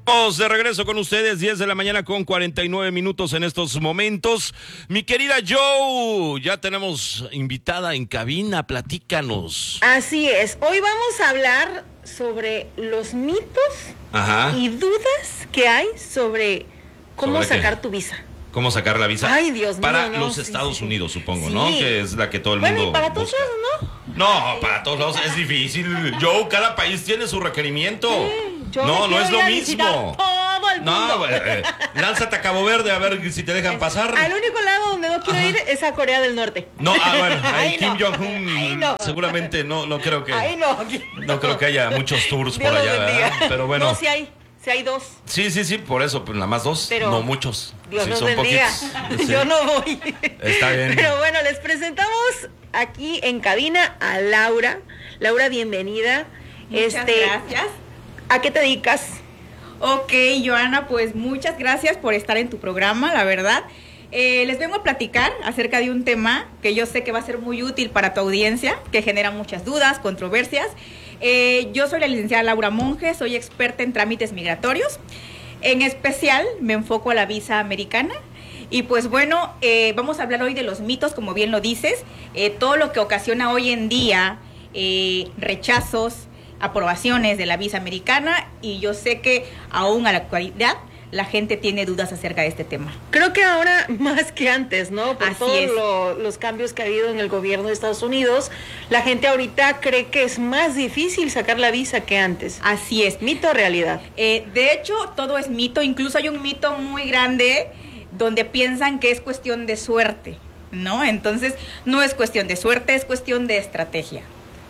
Estamos de regreso con ustedes, 10 de la mañana con 49 minutos en estos momentos. Mi querida Joe, ya tenemos invitada en cabina, platícanos. Así es, hoy vamos a hablar sobre los mitos y dudas que hay sobre cómo sacar tu visa. ¿Cómo sacar la visa? Ay, Dios mío, para los Estados Unidos, supongo, ¿no? Que es la que todo el mundo y para todos lados, ¿no? No, para todos lados es difícil. Joe, cada país tiene su requerimiento. No es lo mismo. Todo el mundo. Lánzate a Cabo Verde a ver si te dejan pasar. Al único lado donde no quiero ir es a Corea del Norte. No, bueno, ahí Kim Jong-un seguramente no creo que. Ahí no. No creo que haya muchos tours por allá, ¿verdad? Pero bueno. No, sí hay dos. Sí, por eso, pues nada más dos, pero no muchos. Dios sí, nos son bendiga. poquitos. Sí. Yo no voy. Está bien. Pero bueno, les presentamos aquí en cabina a Laura. Laura, bienvenida. Muchas gracias. ¿A qué te dedicas? Ok, Joana, pues muchas gracias por estar en tu programa, la verdad. Les vengo a platicar acerca de un tema que yo sé que va a ser muy útil para tu audiencia, que genera muchas dudas, controversias. Yo soy la licenciada Laura Monge, soy experta en trámites migratorios. En especial me enfoco a la visa americana. Y pues bueno, vamos a hablar hoy de los mitos, como bien lo dices, todo lo que ocasiona hoy en día rechazos, aprobaciones de la visa americana, y yo sé que aún a la actualidad la gente tiene dudas acerca de este tema. Creo que ahora más que antes, ¿no? Por Así todos los cambios que ha habido en el gobierno de Estados Unidos, la gente ahorita cree que es más difícil sacar la visa que antes. Así es. ¿Mito o realidad? De hecho, todo es mito. Incluso hay un mito muy grande donde piensan que es cuestión de suerte, ¿no? Entonces, no es cuestión de suerte, es cuestión de estrategia.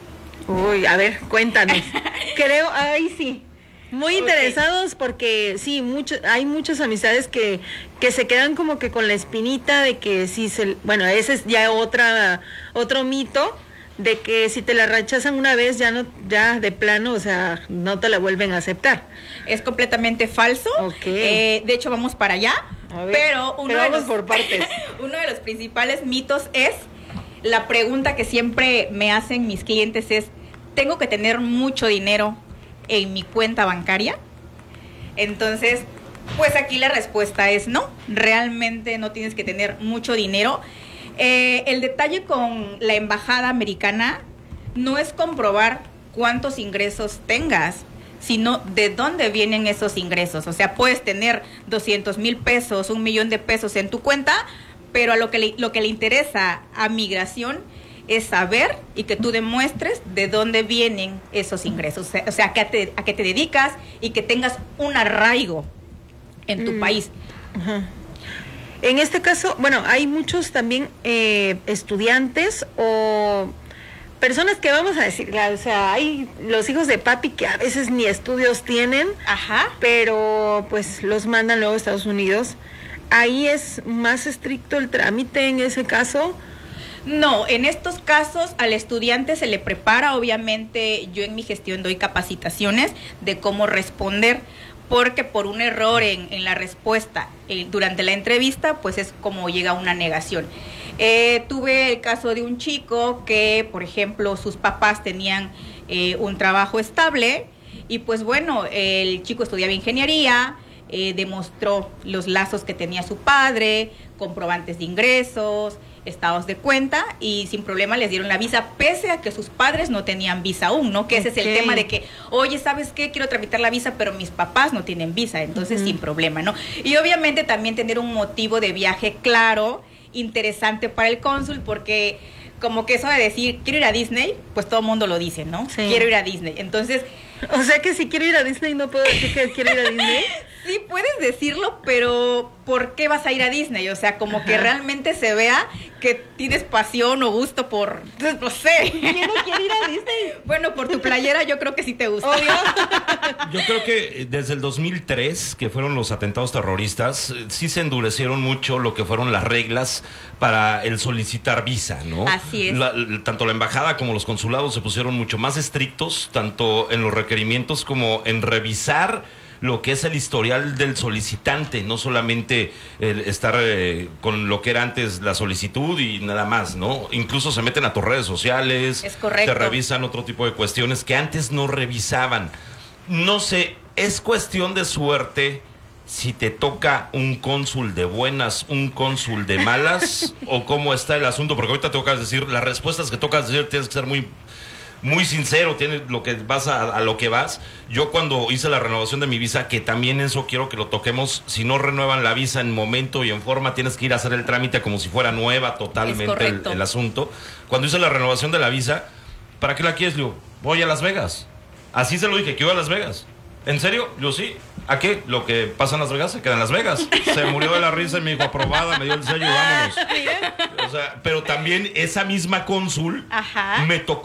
Uy, a ver, cuéntanos. Creo, ahí sí. Muy interesados porque sí, hay muchas amistades que se quedan como que con la espinita de que bueno, ese es ya otro mito, de que si te la rechazan una vez ya de plano, o sea, no te la vuelven a aceptar. Es completamente falso. Okay. De hecho, vamos para allá. Pero vamos por partes. Uno de los principales mitos es la pregunta que siempre me hacen mis clientes es: ¿tengo que tener mucho dinero en mi cuenta bancaria? Entonces, pues aquí la respuesta es no. Realmente no tienes que tener mucho dinero. El detalle con la embajada americana no es comprobar cuántos ingresos tengas, sino de dónde vienen esos ingresos. O sea, puedes tener 200,000 pesos, 1,000,000 de pesos en tu cuenta, pero a lo que le interesa a migración es saber y que tú demuestres de dónde vienen esos ingresos. O sea, a qué te dedicas y que tengas un arraigo en tu país. Uh-huh. En este caso, bueno, hay muchos también estudiantes o personas que vamos a decir, o sea, hay los hijos de papi que a veces ni estudios tienen, pero pues los mandan luego a Estados Unidos. ¿Ahí es más estricto el trámite en ese caso? No, en estos casos al estudiante se le prepara, obviamente yo en mi gestión doy capacitaciones de cómo responder, porque por un error en la respuesta durante la entrevista, pues es como llega una negación. Tuve el caso de un chico que, por ejemplo, sus papás tenían un trabajo estable y pues bueno, el chico estudiaba ingeniería, demostró los lazos que tenía su padre, comprobantes de ingresos, estados de cuenta, y sin problema les dieron la visa, pese a que sus padres no tenían visa aún, ¿no? Que ese es el tema de que, oye, ¿sabes qué? Quiero tramitar la visa, pero mis papás no tienen visa, entonces sin problema, ¿no? Y obviamente también tener un motivo de viaje claro, interesante para el cónsul, porque como que eso de decir, quiero ir a Disney, pues todo el mundo lo dice, ¿no? Sí. Quiero ir a Disney, entonces... O sea que si quiero ir a Disney, ¿no puedo decir que quiero ir a Disney? Sí, puedes decirlo, pero ¿por qué vas a ir a Disney? O sea, como que realmente se vea que tienes pasión o gusto por, no sé. ¿Quién no quiere ir a Disney? Bueno, por tu playera yo creo que sí te gusta. Obvio. Yo creo que desde el 2003, que fueron los atentados terroristas, sí se endurecieron mucho lo que fueron las reglas para el solicitar visa, ¿no? Así es. Tanto la embajada como los consulados se pusieron mucho más estrictos, tanto en los requerimientos como en revisar lo que es el historial del solicitante, no solamente estar con lo que era antes la solicitud y nada más, ¿no? Incluso se meten a tus redes sociales, es correcto, te revisan otro tipo de cuestiones que antes no revisaban. No sé, es cuestión de suerte si te toca un cónsul de buenas, un cónsul de malas, o cómo está el asunto, porque ahorita tocas decir, las respuestas que tocas decir tienes que ser muy sincero, tienes lo que vas a lo que vas. Yo cuando hice la renovación de mi visa, que también eso quiero que lo toquemos, si no renuevan la visa en momento y en forma, tienes que ir a hacer el trámite como si fuera nueva totalmente el asunto. Cuando hice la renovación de la visa, ¿para qué la quieres? Le digo, voy a Las Vegas. Así se lo dije, que iba a Las Vegas. ¿En serio? Yo sí. ¿A qué? Lo que pasa en Las Vegas se queda en Las Vegas. Se murió de la risa y me dijo, aprobada, me dio el sello y vámonos. O sea, pero también esa misma cónsul me tocó